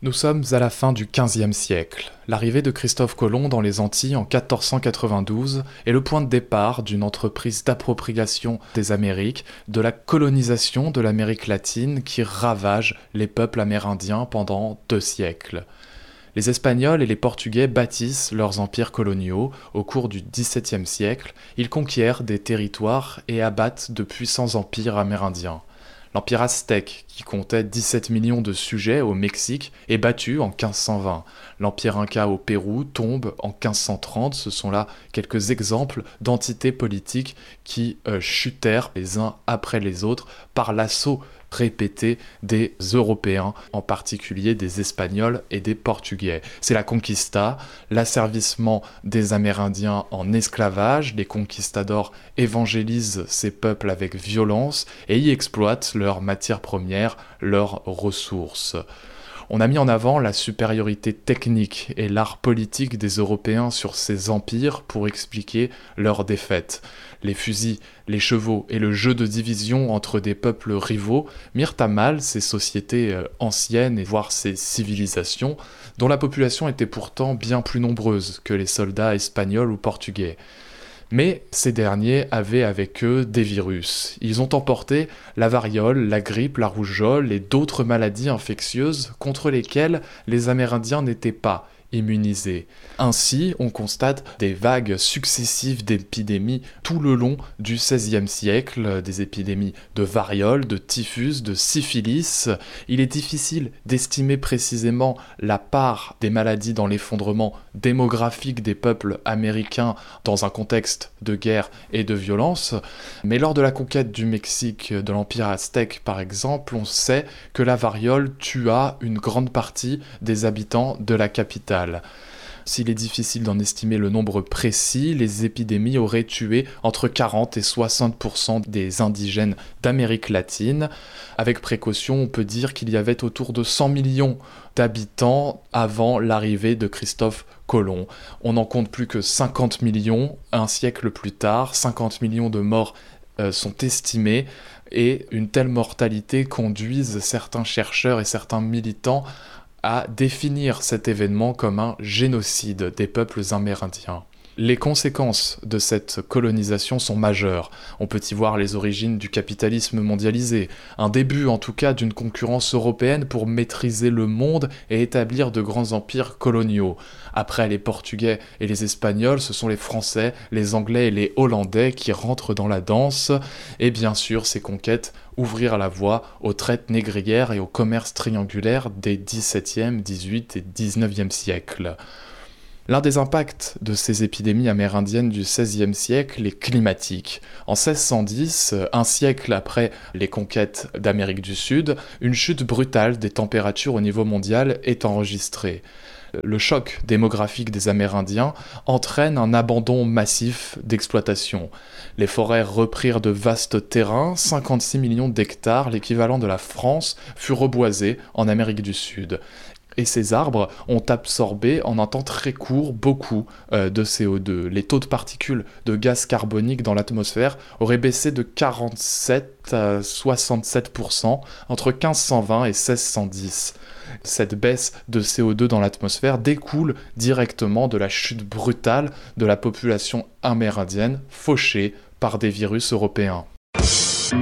Nous sommes à la fin du XVe siècle. L'arrivée de Christophe Colomb dans les Antilles en 1492 est le point de départ d'une entreprise d'appropriation des Amériques, de la colonisation de l'Amérique latine qui ravage les peuples amérindiens pendant 2 siècles. Les Espagnols et les Portugais bâtissent leurs empires coloniaux. Au cours du XVIIe siècle, ils conquièrent des territoires et abattent de puissants empires amérindiens. L'empire aztèque, qui comptait 17 millions de sujets au Mexique, est battu en 1520. L'empire inca au Pérou tombe en 1530. Ce sont là quelques exemples d'entités politiques qui chutèrent les uns après les autres par l'assaut répété des Européens, en particulier des Espagnols et des Portugais. C'est la conquista, l'asservissement des Amérindiens en esclavage. Les conquistadors évangélisent ces peuples avec violence et y exploitent leurs matières premières, leurs ressources. On a mis en avant la supériorité technique et l'art politique des Européens sur ces empires pour expliquer leur défaite. Les fusils, les chevaux et le jeu de division entre des peuples rivaux mirent à mal ces sociétés anciennes et voire ces civilisations dont la population était pourtant bien plus nombreuse que les soldats espagnols ou portugais. Mais ces derniers avaient avec eux des virus. Ils ont emporté la variole, la grippe, la rougeole et d'autres maladies infectieuses contre lesquelles les Amérindiens n'étaient pas immunisés. Ainsi, on constate des vagues successives d'épidémies tout le long du XVIe siècle, des épidémies de variole, de typhus, de syphilis. Il est difficile d'estimer précisément la part des maladies dans l'effondrement démographique des peuples américains dans un contexte de guerre et de violence, mais lors de la conquête du Mexique de l'Empire aztèque par exemple, on sait que la variole tua une grande partie des habitants de la capitale. S'il est difficile d'en estimer le nombre précis, les épidémies auraient tué entre 40 et 60% des indigènes d'Amérique latine. Avec précaution, on peut dire qu'il y avait autour de 100 millions d'habitants avant l'arrivée de Christophe Colomb. On n'en compte plus que 50 millions un siècle plus tard. 50 millions de morts sont estimés et une telle mortalité conduise certains chercheurs et certains militants à définir cet événement comme un génocide des peuples amérindiens. Les conséquences de cette colonisation sont majeures. On peut y voir les origines du capitalisme mondialisé, un début en tout cas d'une concurrence européenne pour maîtriser le monde et établir de grands empires coloniaux. Après les Portugais et les Espagnols, ce sont les Français, les Anglais et les Hollandais qui rentrent dans la danse, et bien sûr ces conquêtes ouvrirent la voie aux traites négrières et au commerce triangulaire des XVIIe, XVIIIe et XIXe siècles. L'un des impacts de ces épidémies amérindiennes du XVIe siècle est climatique. En 1610, un siècle après les conquêtes d'Amérique du Sud, une chute brutale des températures au niveau mondial est enregistrée. Le choc démographique des Amérindiens entraîne un abandon massif d'exploitation. Les forêts reprirent de vastes terrains, 56 millions d'hectares, l'équivalent de la France, furent reboisés en Amérique du Sud. Et ces arbres ont absorbé en un temps très court beaucoup de CO2. Les taux de particules de gaz carbonique dans l'atmosphère auraient baissé de 47 à 67% entre 1520 et 1610. Cette baisse de CO2 dans l'atmosphère découle directement de la chute brutale de la population amérindienne fauchée par des virus européens.